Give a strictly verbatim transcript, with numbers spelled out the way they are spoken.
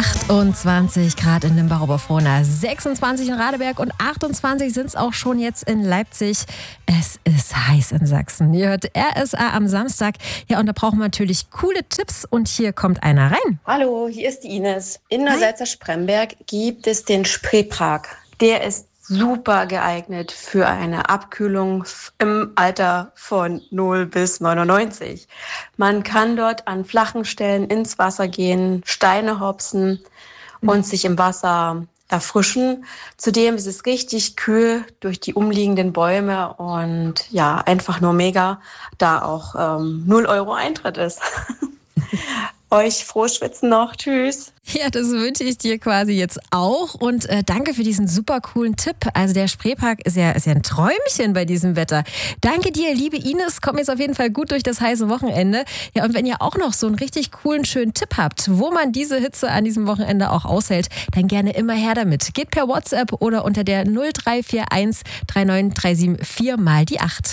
achtundzwanzig Grad in Limbach-Oberfrohna, sechsundzwanzig in Radeberg und achtundzwanzig sind es auch schon jetzt in Leipzig. Es ist heiß in Sachsen. Ihr hört R S A am Samstag. Ja, und da brauchen wir natürlich coole Tipps und hier kommt einer rein. Hallo, hier ist die Ines. In der Salzach-Spremberg gibt es den Spreepark. Der ist super geeignet für eine Abkühlung im Alter von null bis neunundneunzig. Man kann dort an flachen Stellen ins Wasser gehen, Steine hopsen und sich im Wasser erfrischen. Zudem ist es richtig kühl durch die umliegenden Bäume und ja, einfach nur mega, da auch ähm, null Euro Eintritt ist. Euch frohes Schwitzen noch. Tschüss. Ja, das wünsche ich dir quasi jetzt auch und äh, danke für diesen super coolen Tipp. Also der Spreepark ist ja, ist ja ein Träumchen bei diesem Wetter. Danke dir, liebe Ines. Komm jetzt auf jeden Fall gut durch das heiße Wochenende. Ja, und wenn ihr auch noch so einen richtig coolen, schönen Tipp habt, wo man diese Hitze an diesem Wochenende auch aushält, dann gerne immer her damit. Geht per WhatsApp oder unter der null drei vier eins drei neun drei sieben vier mal die acht.